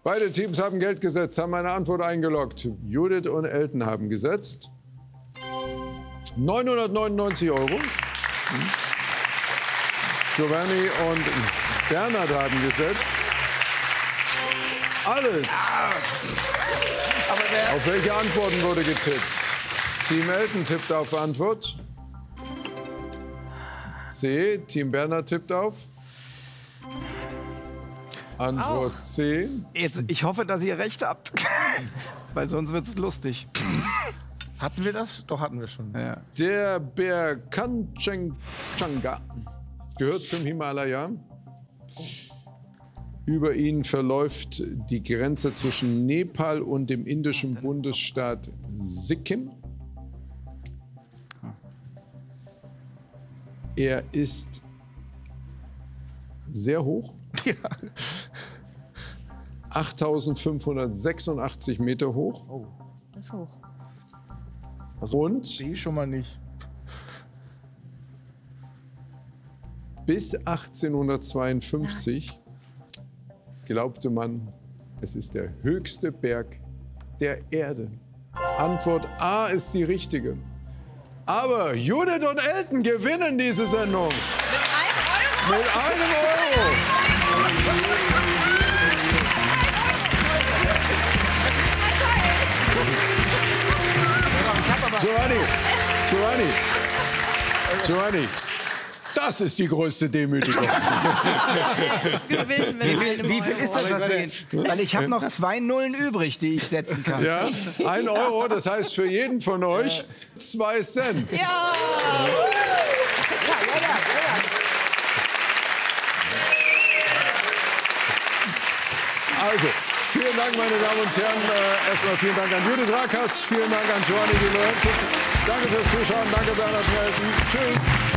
Beide Teams haben Geld gesetzt, haben eine Antwort eingeloggt. Judith und Elton haben gesetzt 999 €. Giovanni und Bernhard haben gesetzt alles. Auf welche Antworten wurde getippt? Team Elton tippt auf Antwort C. Team Bernhard tippt auf Antwort C. Jetzt, ich hoffe, dass ihr recht habt, weil sonst wird es lustig. Hatten wir das? Doch, hatten wir schon. Ja. Der Berg Kanchenjunga gehört zum Himalaya. Über ihn verläuft die Grenze zwischen Nepal und dem indischen Bundesstaat Sikkim. Er ist sehr hoch. Ja. 8.586 Meter hoch. Oh. Das ist hoch. Und Sehe ich schon mal nicht. bis 1852 glaubte man, es ist der höchste Berg der Erde. Antwort A ist die richtige. Aber Judith und Elton gewinnen diese Sendung. Mit 1 €? Mit €1. Giovanni, das ist die größte Demütigung. Gewinnen mit Wie viel ist das, was wir Weil ich habe noch 2 Nullen übrig, die ich setzen kann. Ja, 1 €, das heißt für jeden von euch 2 Cent. Ja! Also, vielen Dank, meine Damen und Herren. Erstmal vielen Dank an Judith Rakers, vielen Dank an Giovanni Di Lorenzo. Danke fürs Zuschauen, danke Bernhard Nelson. Tschüss.